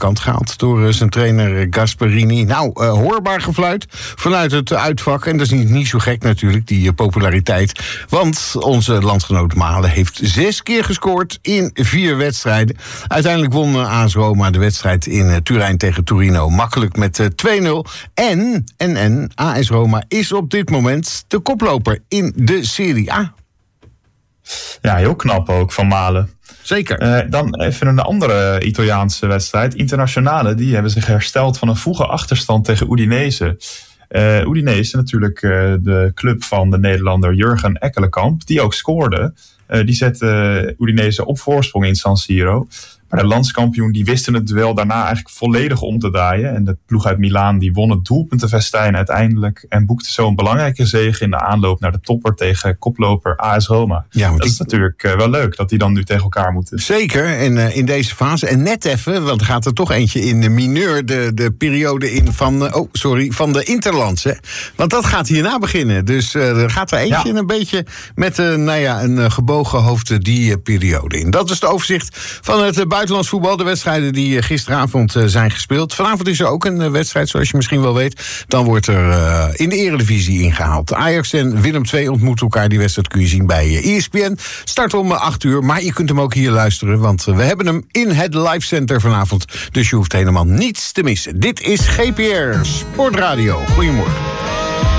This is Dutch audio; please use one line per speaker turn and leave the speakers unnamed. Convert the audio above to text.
kant gehaald door zijn trainer Gasperini. Nou, hoorbaar gefluit vanuit het uitvak. En dat is niet zo gek natuurlijk, die populariteit. Want onze landgenoot Malen heeft 6 keer gescoord in 4 wedstrijden. Uiteindelijk won AS Roma de wedstrijd in Turijn tegen Torino makkelijk met 2-0. En AS Roma is op dit moment de koploper in de Serie A.
Ja, heel knap ook van Malen.
Zeker.
Dan even een andere Italiaanse wedstrijd. Internationale, die hebben zich hersteld van een vroege achterstand tegen Udinese. Udinese, natuurlijk de club van de Nederlander Jurgen Ekkelenkamp, die ook scoorde. Die zette Udinese op voorsprong in San Siro. Maar de landskampioen die wisten het duel daarna eigenlijk volledig om te draaien. En de ploeg uit Milaan die won het doelpuntenfestijn uiteindelijk. En boekte zo een belangrijke zege in de aanloop naar de topper tegen koploper AS Roma. Ja, dat is natuurlijk wel leuk dat die dan nu tegen elkaar moeten.
Zeker, en in deze fase. En net even, want er gaat er toch eentje in de mineur de periode in van de Interlands. Hè? Want dat gaat hierna beginnen. Dus er gaat er eentje in een beetje met een gebogen hoofd die periode in. Dat is het overzicht van het buitenlands voetbal. De wedstrijden die gisteravond zijn gespeeld. Vanavond is er ook een wedstrijd, zoals je misschien wel weet. Dan wordt er in de Eredivisie ingehaald. Ajax en Willem II ontmoeten elkaar. Die wedstrijd kun je zien bij ESPN. Start om 8 uur, maar je kunt hem ook hier luisteren. Want we hebben hem in het Live Center vanavond. Dus je hoeft helemaal niets te missen. Dit is GPR Sportradio. Goedemorgen.